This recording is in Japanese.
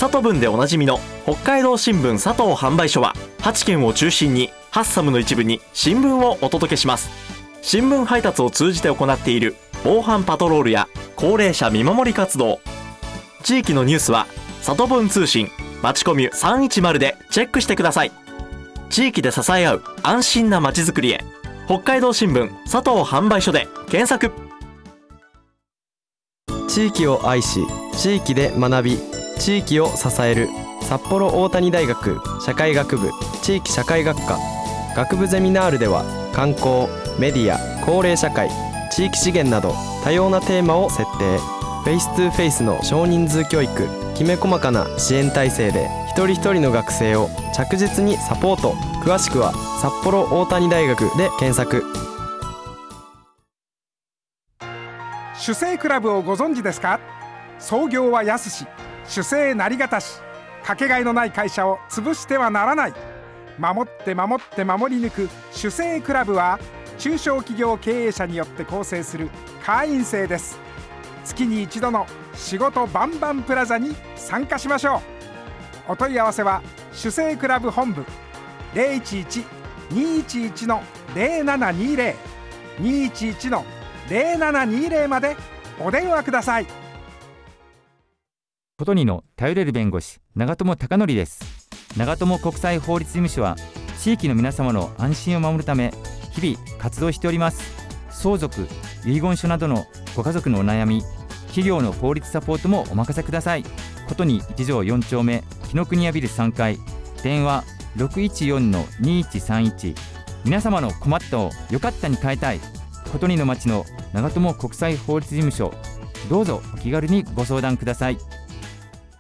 佐藤文でおなじみの北海道新聞佐藤販売所は8県を中心にハッサムの一部に新聞をお届けします。新聞配達を通じて行っている防犯パトロールや高齢者見守り活動、地域のニュースは佐藤文通信まちコミュ310でチェックしてください。地域で支え合う安心なまちづくりへ、北海道新聞佐藤販売所で検索。 地域を愛し地域で学び地域を支える札幌大谷大学社会学部地域社会学科学部ゼミナールでは、観光、メディア、高齢社会、地域資源など多様なテーマを設定。フェイス2フェイスの少人数教育、きめ細かな支援体制で一人一人の学生を着実にサポート。詳しくは札幌大谷大学で検索。 主生クラブをご存知ですか？創業は安し、主生なりがたし、かけがえのない会社を潰してはならない。守って守って守り抜く主生クラブは、中小企業経営者によって構成する会員制です。月に一度の仕事バンバンプラザに参加しましょう。お問い合わせは主生クラブ本部 011-211-0720 211-0720 までお電話ください。 ことにの頼れる弁護士、長友貴則です。長友国際法律事務所は地域の皆様の安心を守るため日々活動しております。相続、遺言書などのご家族のお悩み、企業の法律サポートもお任せください。ことに一条4丁目紀ノ国屋ビル3階、電話 614-2131。 皆様の困ったをよかったに変えたい、ことにの町の長友国際法律事務所、どうぞお気軽にご相談ください。